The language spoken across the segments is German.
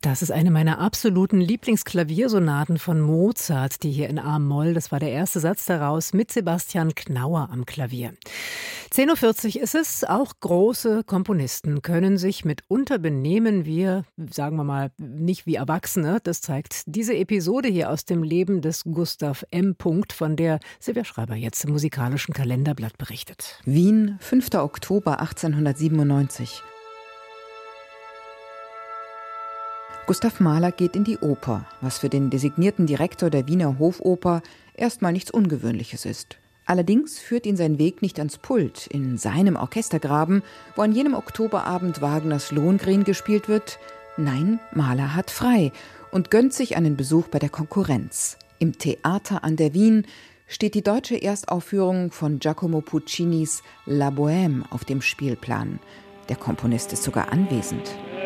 Das ist eine meiner absoluten Lieblingsklaviersonaten von Mozart, die hier in A-Moll, das war der erste Satz daraus, mit Sebastian Knauer am Klavier. 10:40 Uhr ist es. Auch große Komponisten können sich mitunter benehmen wie, sagen wir mal, nicht wie Erwachsene. Das zeigt diese Episode hier aus dem Leben des Gustav M. von der Silvia Schreiber jetzt im musikalischen Kalenderblatt berichtet. Wien, 5. Oktober 1897. Gustav Mahler geht in die Oper, was für den designierten Direktor der Wiener Hofoper erstmal nichts Ungewöhnliches ist. Allerdings führt ihn sein Weg nicht ans Pult, in seinem Orchestergraben, wo an jenem Oktoberabend Wagners Lohengrin gespielt wird. Nein, Mahler hat frei und gönnt sich einen Besuch bei der Konkurrenz. Im Theater an der Wien steht die deutsche Erstaufführung von Giacomo Puccinis La Bohème auf dem Spielplan. Der Komponist ist sogar anwesend.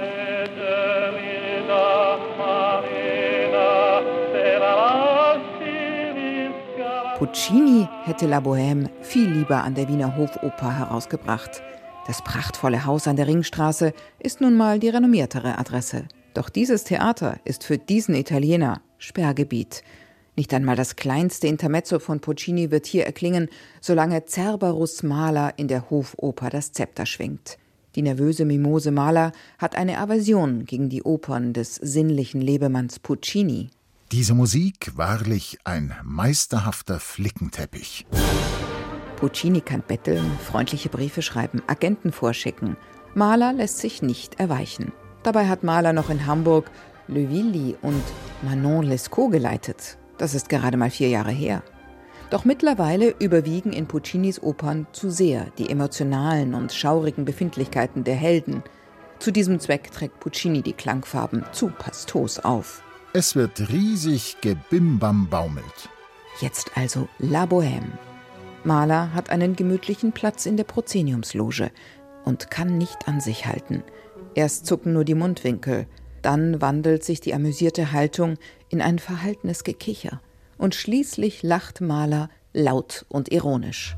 Puccini hätte La Bohème viel lieber an der Wiener Hofoper herausgebracht. Das prachtvolle Haus an der Ringstraße ist nun mal die renommiertere Adresse. Doch dieses Theater ist für diesen Italiener Sperrgebiet. Nicht einmal das kleinste Intermezzo von Puccini wird hier erklingen, solange Cerberus Mahler in der Hofoper das Zepter schwingt. Die nervöse Mimose Mahler hat eine Aversion gegen die Opern des sinnlichen Lebemanns Puccini. Diese Musik, wahrlich ein meisterhafter Flickenteppich. Puccini kann betteln, freundliche Briefe schreiben, Agenten vorschicken. Mahler lässt sich nicht erweichen. Dabei hat Mahler noch in Hamburg Le Villi und Manon Lescaut geleitet. Das ist gerade mal 4 Jahre her. Doch mittlerweile überwiegen in Puccinis Opern zu sehr die emotionalen und schaurigen Befindlichkeiten der Helden. Zu diesem Zweck trägt Puccini die Klangfarben zu pastos auf. Es wird riesig gebimbambaumelt. Jetzt also La Bohème. Mahler hat einen gemütlichen Platz in der Proszeniumsloge und kann nicht an sich halten. Erst zucken nur die Mundwinkel, dann wandelt sich die amüsierte Haltung in ein verhaltenes Gekicher. Und schließlich lacht Mahler laut und ironisch.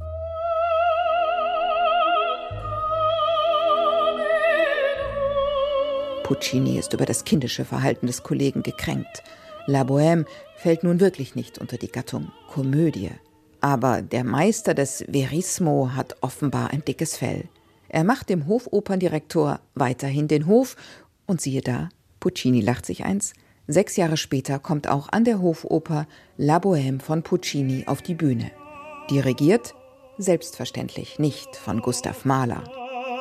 Puccini ist über das kindische Verhalten des Kollegen gekränkt. La Bohème fällt nun wirklich nicht unter die Gattung Komödie. Aber der Meister des Verismo hat offenbar ein dickes Fell. Er macht dem Hofoperndirektor weiterhin den Hof und siehe da, Puccini lacht sich eins. 6 Jahre später kommt auch an der Hofoper La Bohème von Puccini auf die Bühne. Dirigiert? Selbstverständlich nicht von Gustav Mahler.